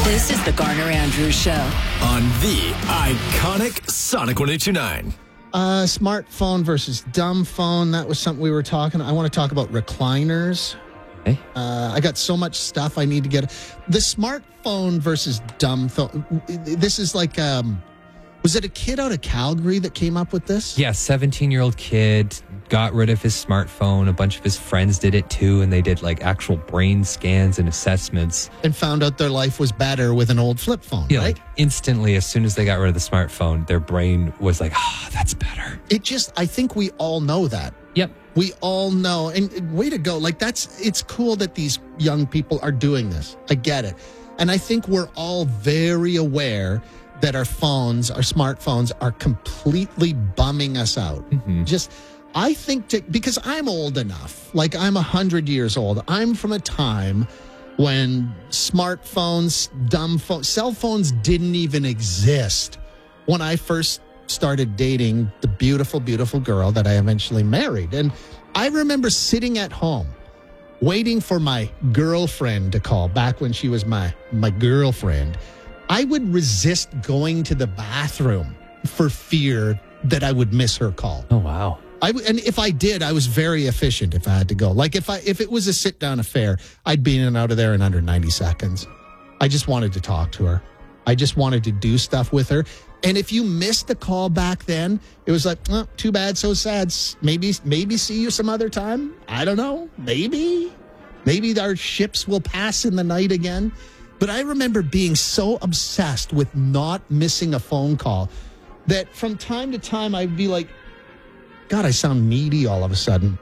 This is the Garner Andrews Show on the iconic Sonic 102.9. Smartphone versus dumb phone. That was something we were talking. I want to talk about recliners. Hey. I got so much stuff I need to get. The smartphone versus dumb phone. This is like, was it a kid out of Calgary that came up with this? Yeah, 17-year-old kid got rid of his smartphone. A bunch of his friends did it too, and they did like actual brain scans and assessments. And found out their life was better with an old flip phone, Yeah, right? like instantly, as soon as they got rid of the smartphone, their brain was like, that's better. I think we all know that. Yep. We all know. And way to go. Like, it's cool that these young people are doing this. I get it. And I think we're all very aware that our smartphones are completely bumming us out. Mm-hmm. I think because I'm old enough, like I'm 100 years old. I'm from a time when smartphones, dumb phones, cell phones didn't even exist. When I first started dating the beautiful, beautiful girl that I eventually married. And I remember sitting at home waiting for my girlfriend to call back when she was my girlfriend. I would resist going to the bathroom for fear that I would miss her call. Oh, wow. And if I did, I was very efficient if I had to go. Like if it was a sit-down affair, I'd be in and out of there in under 90 seconds. I just wanted to talk to her. I just wanted to do stuff with her. And if you missed the call back then, it was like, oh, too bad, so sad. Maybe see you some other time. I don't know. Maybe our ships will pass in the night again. But I remember being so obsessed with not missing a phone call that from time to time I'd be like, God, I sound needy all of a sudden.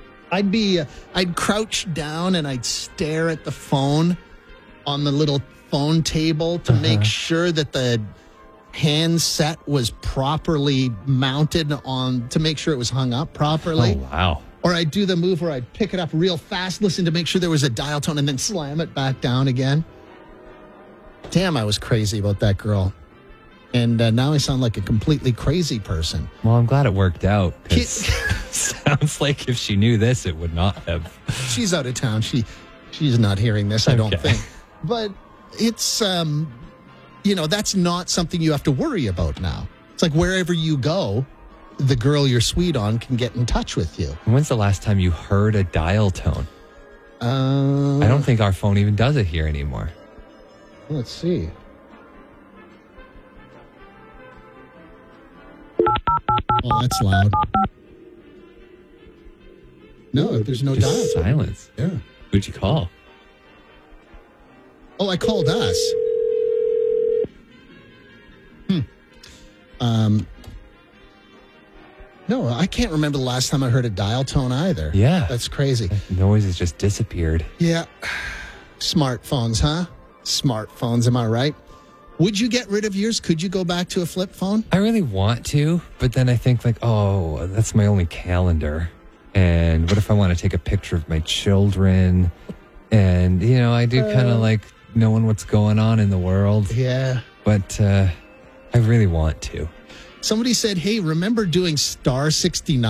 I'd crouch down and I'd stare at the phone on the little phone table to make sure that the handset was properly mounted to make sure it was hung up properly. Oh, wow. Or I'd do the move where I'd pick it up real fast, listen to make sure there was a dial tone, and then slam it back down again. Damn, I was crazy about that girl. And now I sound like a completely crazy person. Well, I'm glad it worked out. 'Cause sounds like if she knew this, it would not have. She's out of town. She's not hearing this, I don't think. But it's, that's not something you have to worry about now. It's like wherever you go, the girl you're sweet on can get in touch with you. When's the last time you heard a dial tone? I don't think our phone even does it here anymore. Let's see. Oh, that's loud. No, there's no dial. Just silence. Yeah. Who'd you call? Oh, I called us. No, I can't remember the last time I heard a dial tone either. Yeah. That's crazy. The noise has just disappeared. Yeah. Smartphones, huh? Smartphones, am I right? Would you get rid of yours? Could you go back to a flip phone? I really want to, but then I think like, oh, that's my only calendar. And what if I want to take a picture of my children? And, I do kind of like knowing what's going on in the world. Yeah. But I really want to. Somebody said, hey, remember doing star 69?